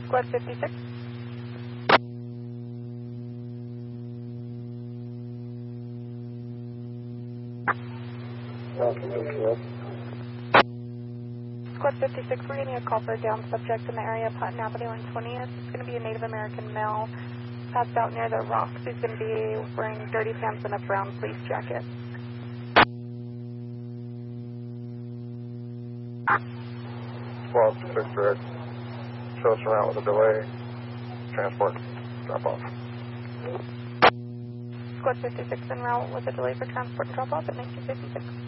Squad 56. Squad 56, we're getting a call for a down subject in the area of Hutton Avenue and 20th. It's going to be a Native American male passed out near the rocks. He's going to be wearing dirty pants and a brown fleece jacket. Squad 6 direct. Show us around with a delay. Transport. Drop off. Squad 56 en route with a delay for transport and drop off at 1956.